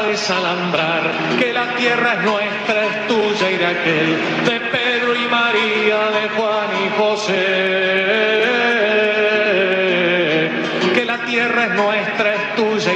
desalambrar, que la tierra es nuestra, es tuya y de aquel, de Pedro y María, de Juan y José. Que la tierra es nuestra, es tuya